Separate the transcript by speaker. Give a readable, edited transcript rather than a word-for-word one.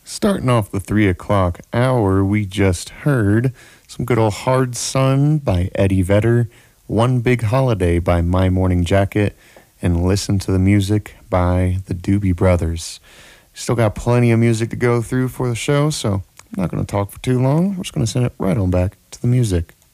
Speaker 1: Starting off the 3 o'clock hour, we just heard some good old Hard Sun by Eddie Vedder, One Big Holiday by My Morning Jacket, and Listen to the Music by the Doobie Brothers. Still got plenty of music to go through for the show, so I'm not going to talk for too long. We're just going to send it right on back to the music.